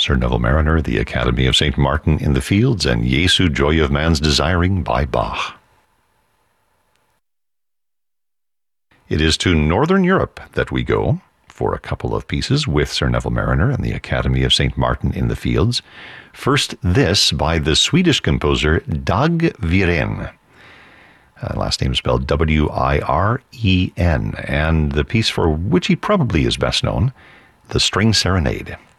Sir Neville Mariner, The Academy of St. Martin in the Fields, and Jesu, Joy of Man's Desiring by Bach. It is to Northern Europe that we go for a couple of pieces with Sir Neville Mariner and The Academy of St. Martin in the Fields. First, this by the Swedish composer Dag Viren. Last name spelled W-I-R-E-N, and the piece for which he probably is best known, The String Serenade.